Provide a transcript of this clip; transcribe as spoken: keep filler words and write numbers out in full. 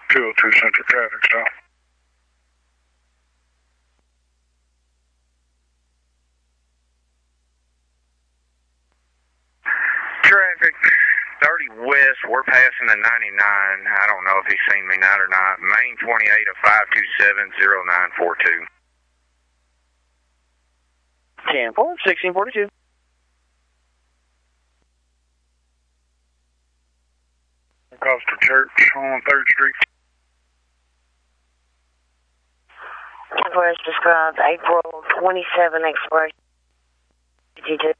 two oh two Central traffic stop. Traffic, thirty west, we're passing the ninety-nine. I don't know if he's seen me now or not. Main twenty-eight of five two seven zero nine four two. ten four, sixteen forty-two. Costa Church on third Street. West described April twenty-seven expiration.